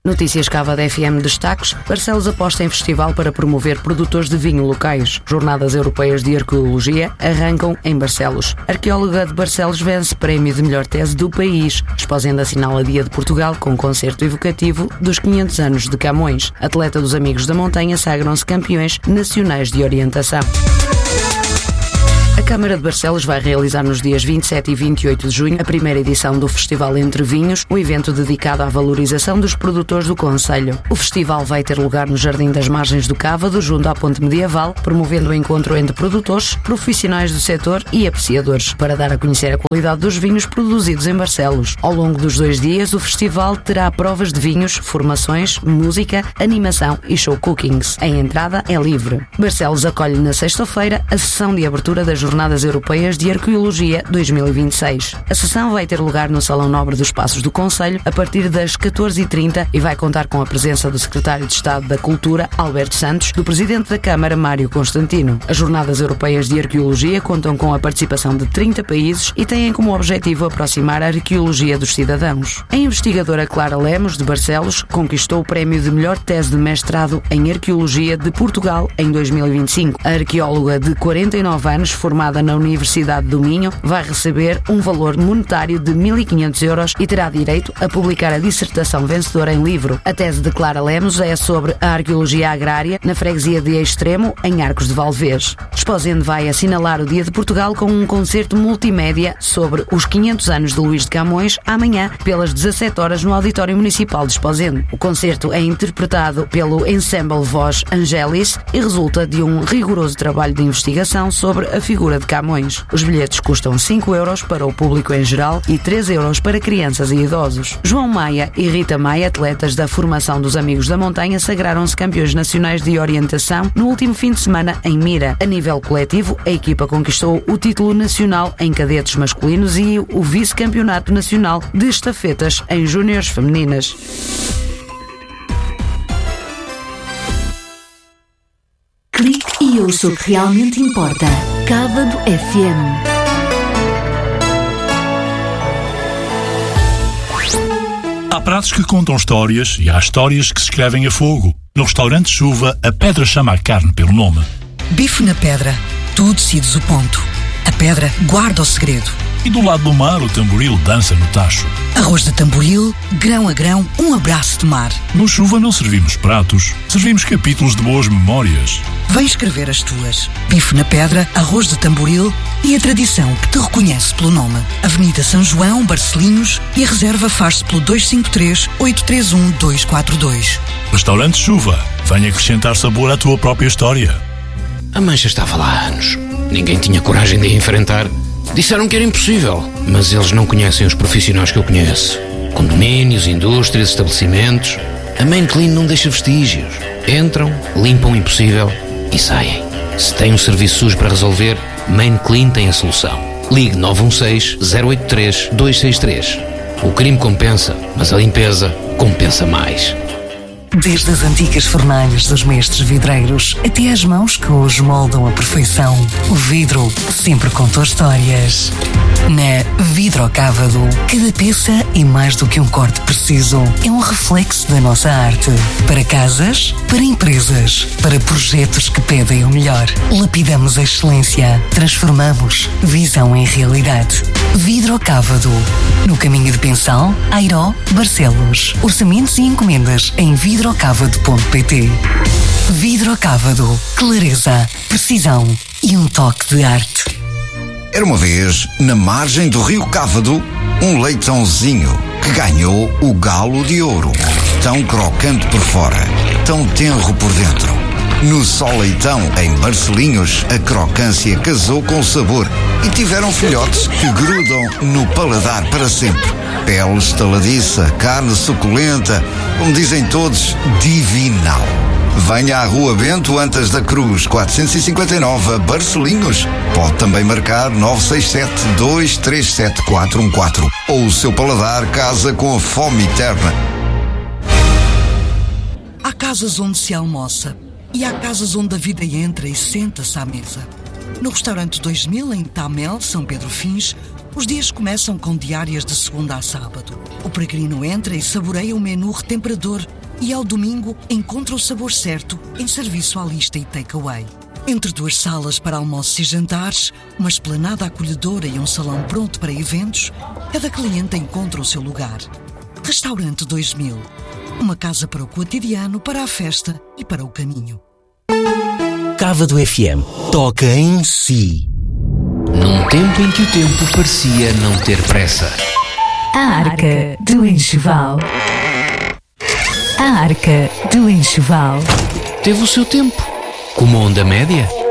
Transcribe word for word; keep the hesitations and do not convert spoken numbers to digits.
Notícias Cava da F M destaques. Barcelos aposta em festival para promover produtores de vinho locais. Jornadas Europeias de Arqueologia arrancam em Barcelos. Arqueóloga de Barcelos vence prémio de melhor tese do país. Exposenda assinala Dia de Portugal com concerto evocativo dos quinhentos anos de Camões. Atleta dos Amigos da Montanha sagram-se campeões nacionais de orientação. A Câmara de Barcelos vai realizar nos dias vinte e sete e vinte e oito de junho a primeira edição do Festival Entre Vinhos, um evento dedicado à valorização dos produtores do concelho. O festival vai ter lugar no Jardim das Margens do Cávado, junto à Ponte Medieval, promovendo o encontro entre produtores, profissionais do setor e apreciadores, para dar a conhecer a qualidade dos vinhos produzidos em Barcelos. Ao longo dos dois dias, o festival terá provas de vinhos, formações, música, animação e show cookings. A entrada é livre. Barcelos acolhe na sexta-feira a sessão de abertura das Jornadas Europeias de Arqueologia dois mil e vinte e seis. A sessão vai ter lugar no Salão Nobre dos Passos do Concelho a partir das catorze e trinta e vai contar com a presença do Secretário de Estado da Cultura, Alberto Santos, do Presidente da Câmara, Mário Constantino. As Jornadas Europeias de Arqueologia contam com a participação de trinta países e têm como objetivo aproximar a arqueologia dos cidadãos. A investigadora Clara Lemos, de Barcelos, conquistou o prémio de melhor tese de mestrado em Arqueologia de Portugal em dois mil e vinte e cinco. A arqueóloga de quarenta e nove anos, formada na Universidade do Minho, vai receber um valor monetário de mil e quinhentos euros e terá direito a publicar a dissertação vencedora em livro. A tese de Clara Lemos é sobre a arqueologia agrária na freguesia de Extremo, em Arcos de Valdevez. Esposende vai assinalar o Dia de Portugal com um concerto multimédia sobre os quinhentos anos de Luís de Camões, amanhã, pelas dezassete horas, no Auditório Municipal de Esposende. O concerto é interpretado pelo Ensemble Voz Angelis e resulta de um rigoroso trabalho de investigação sobre a figura de Camões. Os bilhetes custam cinco euros para o público em geral e três euros para crianças e idosos. João Maia e Rita Maia, atletas da formação dos Amigos da Montanha, sagraram-se campeões nacionais de orientação no último fim de semana em Mira. A nível coletivo, a equipa conquistou o título nacional em cadetes masculinos e o vice-campeonato nacional de estafetas em júniores femininas. Clique e ouça o que realmente importa. Cávado F M. Há pratos que contam histórias e há histórias que se escrevem a fogo. No restaurante Chuva, a pedra chama a carne pelo nome. Bife na pedra. Tu decides o ponto. A pedra guarda o segredo. E do lado do mar, o tamboril dança no tacho. Arroz de tamboril, grão a grão, um abraço de mar. No Chuva não servimos pratos, servimos capítulos de boas memórias. Vem escrever as tuas. Bife na pedra, arroz de tamboril e a tradição que te reconhece pelo nome. Avenida São João, Barcelinhos, e a reserva faz-se pelo dois cinco três, oito três um, dois quatro dois. Restaurante Chuva, vem acrescentar sabor à tua própria história. A mancha estava lá há anos. Ninguém tinha coragem de a enfrentar. Disseram que era impossível, mas eles não conhecem os profissionais que eu conheço. Condomínios, indústrias, estabelecimentos. A Main Clean não deixa vestígios. Entram, limpam o impossível e saem. Se tem um serviço sujo para resolver, Main Clean tem a solução. Ligue nove um seis, zero oito três, dois seis três. O crime compensa, mas a limpeza compensa mais. Desde as antigas fornalhas dos mestres vidreiros até às mãos que hoje moldam a perfeição, o vidro sempre contou histórias. Na Vidrocávado, cada peça é mais do que um corte preciso. É um reflexo da nossa arte. Para casas, para empresas, para projetos que pedem o melhor. Lapidamos a excelência. Transformamos visão em realidade. Vidrocávado. No caminho de Pensal, Airó, Barcelos. Orçamentos e encomendas em vidrocávado ponto pt. Vidrocávado. Clareza, precisão e um toque de arte. Era uma vez, na margem do rio Cávado, um leitãozinho que ganhou o galo de ouro. Tão crocante por fora, tão tenro por dentro. No Só Leitão, em Barcelinhos, a crocância casou com o sabor e tiveram filhotes que grudam no paladar para sempre. Pele estaladiça, carne suculenta, como dizem todos, divinal. Venha à Rua Bento Antas da Cruz, quatrocentos e cinquenta e nove, Barcelinhos. Pode também marcar nove seis sete, dois três sete, quatro um quatro. Ou o seu paladar casa com a fome eterna. Há casas onde se almoça e há casas onde a vida entra e senta-se à mesa. No restaurante dois mil, em Tamel, São Pedro Fins, Os dias começam com diárias de segunda a sábado. O peregrino entra e saboreia o menu retemperador e ao domingo encontra o sabor certo em serviço à lista e takeaway. Entre duas salas para almoços e jantares, uma esplanada acolhedora e um salão pronto para eventos, cada cliente encontra o seu lugar. Restaurante dois mil. Uma casa para o cotidiano, para a festa e para o caminho. Cávado F M. Toca em si. Num tempo em que o tempo parecia não ter pressa. A Arca do Enxoval. A Arca do Enxoval. Teve o seu tempo, como a onda média.